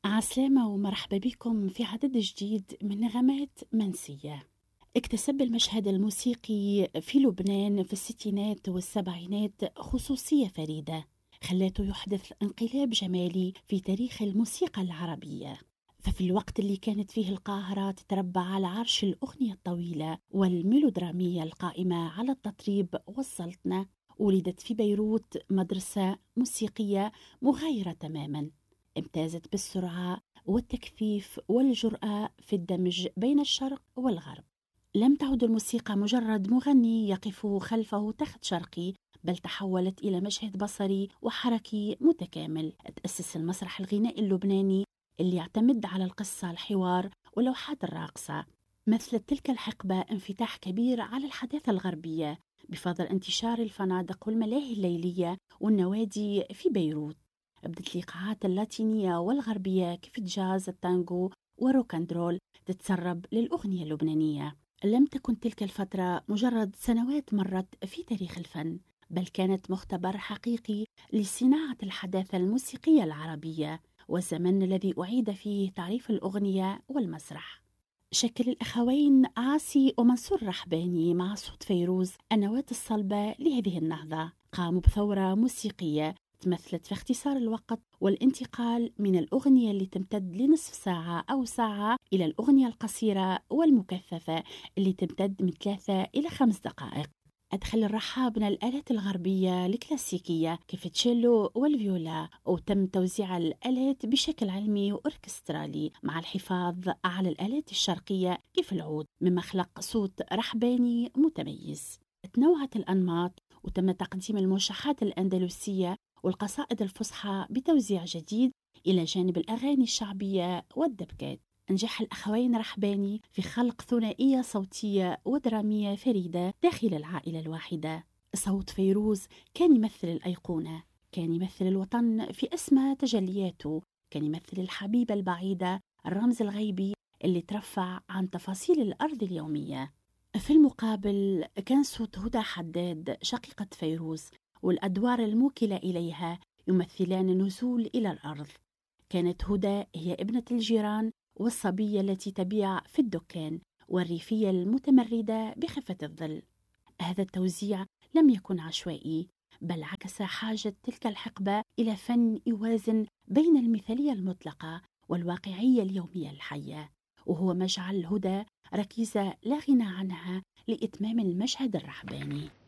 عسلامة ومرحبا بكم في عدد جديد من نغمات منسية. اكتسب المشهد الموسيقي في لبنان في الستينات والسبعينات خصوصية فريدة خلاته يحدث انقلاب جمالي في تاريخ الموسيقى العربية. ففي الوقت اللي كانت فيه القاهرة تتربع على عرش الأغنية الطويلة والميلودرامية القائمة على التطريب والسلطنة، ولدت في بيروت مدرسة موسيقية مغايرة تماما، امتازت بالسرعة والتكثيف والجرأة في الدمج بين الشرق والغرب. لم تعد الموسيقى مجرد مغني يقف خلفه تخت شرقي، بل تحولت إلى مشهد بصري وحركي متكامل. تأسس المسرح الغنائي اللبناني اللي يعتمد على القصة، الحوار واللوحات الراقصة. مثلت تلك الحقبة انفتاح كبير على الحداثة الغربية بفضل انتشار الفنادق والملاهي الليلية والنوادي في بيروت. بدت الإيقاعات اللاتينية والغربية كيف الجاز، التانجو والروكاندرول تتسرب للأغنية اللبنانية. لم تكن تلك الفترة مجرد سنوات مرت في تاريخ الفن، بل كانت مختبر حقيقي لصناعة الحداثة الموسيقية العربية، والزمن الذي أعيد فيه تعريف الأغنية والمسرح. شكل الأخوين عاصي ومنصور رحباني مع صوت فيروز النواة الصلبة لهذه النهضة. قاموا بثورة موسيقية تمثلت في اختصار الوقت والانتقال من الأغنية اللي تمتد لنصف ساعة أو ساعة إلى الأغنية القصيرة والمكثفة اللي تمتد من 3 إلى 5 دقائق. أدخل الرحاب من الآلات الغربية الكلاسيكية كيف التشيلو والفيولا، وتم توزيع الآلات بشكل علمي وأوركسترالي مع الحفاظ على الآلات الشرقية كيف العود، مما خلق صوت رحباني متميز. تنوعت الأنماط وتم تقديم الموشحات الأندلسية والقصائد الفصحى بتوزيع جديد إلى جانب الأغاني الشعبية والدبكات. نجح الأخوين رحباني في خلق ثنائية صوتية ودرامية فريدة داخل العائلة الواحدة. صوت فيروز كان يمثل الأيقونة، كان يمثل الوطن في أسمى تجلياته، كان يمثل الحبيبة البعيدة، الرمز الغيبي اللي ترفع عن تفاصيل الأرض اليومية. في المقابل كان صوت هدى حداد شقيقة فيروز والأدوار الموكلة إليها يمثلان النزول إلى الأرض. كانت هدى هي ابنة الجيران والصبية التي تبيع في الدكان، والريفية المتمردة بخفة الظل. هذا التوزيع لم يكن عشوائي، بل عكس حاجة تلك الحقبة إلى فن يوازن بين المثالية المطلقة والواقعية اليومية الحية، وهو ما جعل الهدى ركيزة لا غنى عنها لإتمام المشهد الرحباني.